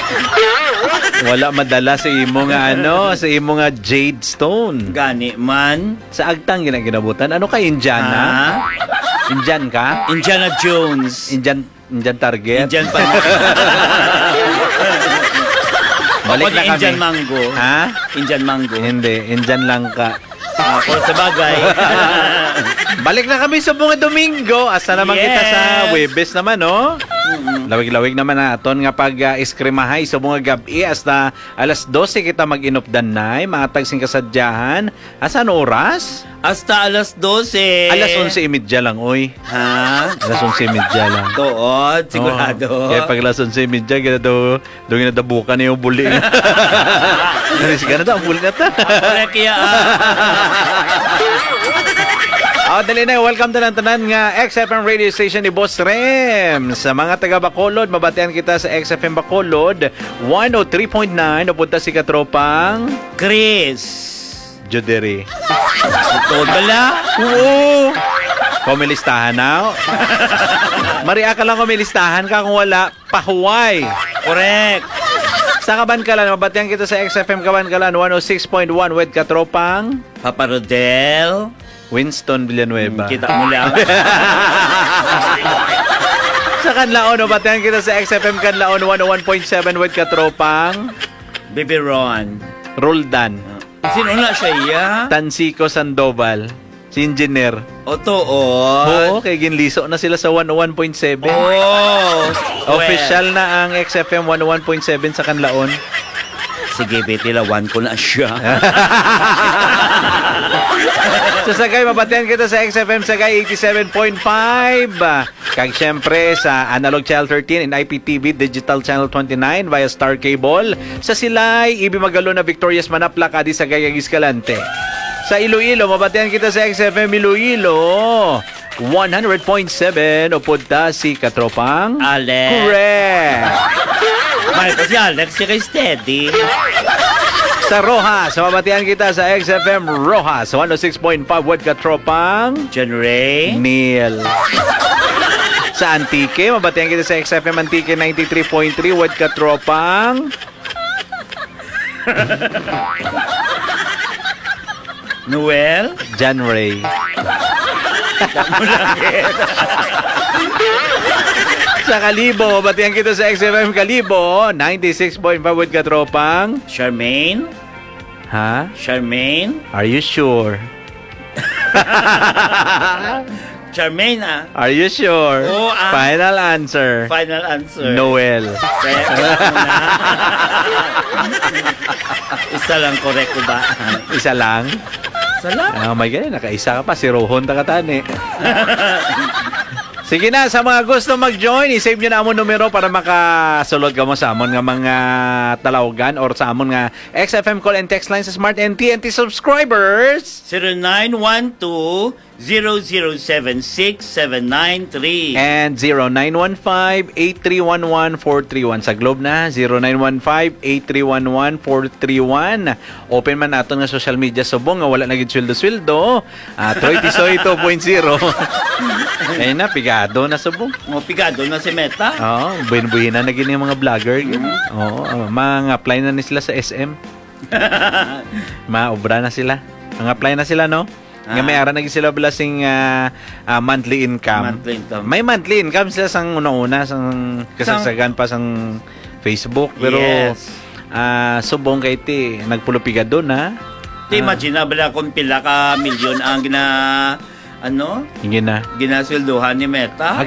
Wala madala sa imo nga sa imo nga jade stone. Gani man. Sa agtang ginabutan. Ano ka, Indiana? Indian ka? Indiana Jones. Indian target? Indian pa. Balik na kami. Indian mango. Ha? Indian mango. Hindi, Indian lang ka. Ako sa bagay. Balik na kami sa mga Domingo. Asa naman kita sa Webes naman, no? Lawig-lawig naman na aton nga pag-iskrimahay sa mga gabi hasta alas 12 kita mag-inupdan na mga tagsing kasadyahan. Asan oras? Hasta alas 12. Alas 11:30 lang, oy. Ha? Alas 11:30 lang. Tuod, sigurado. Kaya pag alas 11:30, gina ginadabukan na yung buli. Naris ka na daw, ang buli na ta. Kaya dali na, welcome to ng tanan nga XFM radio station ni Boss Rem. Sa mga taga Bacolod, mabatian kita sa XFM Bacolod 103.9. Napunta si katropang Chris Juderi. Tuod bala? Oo. Kumilistahan na. Maria ka lang kumilistahan ka, kung wala, pahuway. Correct. Sa Kabankalan, mabatian kita sa XFM Kabankalan 106.1 with katropang Papa Rodel Winston Villanueva. Kita mo lang. Sa Canlaon, mabatian kita sa XFM Canlaon 101.7 with katropang Baby Ron. Roldan. Sino na siya iya? Tansico Sandoval. Si Engineer. O tuod. Oo, kay ginliso na sila sa 101.7. Oh. Official na ang XFM 101.7 sa Canlaon. Sige, betilawan ko na siya. So Sagay, mabatian kita sa XFM Sagay 87.5. Kag syempre sa Analog Channel 13 and IPTV Digital Channel 29 via Star Cable. Sa Silay, Ibi Magalo na Victorious Manapla, Kadi Sagay ang Escalante. Sa Iloilo, mabatian kita sa XFM Iloilo 100.7. Upunta si katropang Alex. Correct. May pa si Alex, siya kay Steady. Sa Rojas, mabatian kita sa XFM Rojas 106.5 with katropang John Ray. Neil. Sa Antique, mabatian kita sa XFM Antique 93.3 with katropang Noel. John Ray. Sa Kalibo, mabatian kita sa XFM Kalibo 96.5 with katropang Charmaine. Ha? Charmaine. Are you sure? Charmaine Are you sure? Oo, Final answer. Final answer. Noel. Kaya muna. Isa lang correct ko ba? Isa lang? Isa lang? Oh my God, nakaisa ka pa. Si Rohon takatani. Sige na, sa mga gusto mag-join, i-save nyo na amon numero para makasulod ka mo sa amon nga mga talawagan or sa amon nga XFM call and text line sa Smart and TNT subscribers. 0912-0076-793 And 0915-8311-431. Sa Globe na, 0915-8311-431. Open man nato nga social media subong nga wala naging sweldo-sweldo. Troy Tisoy 2.0. Ayun na, pigado na subong. Pigado na si Meta. Oo, buhin-buhin na naging yung mga vlogger. Oo, mga apply na ni sila sa SM. Maobra na sila. Mga apply na sila, no? Nga may ara naging sila blasing monthly income. May monthly income sila sang una-una, sang kasagsagan pa sang Facebook. Pero subong kay ti, nagpulupigado na. Imagine na bala kung pila ka milyon ang ginasweldohan ni Meta.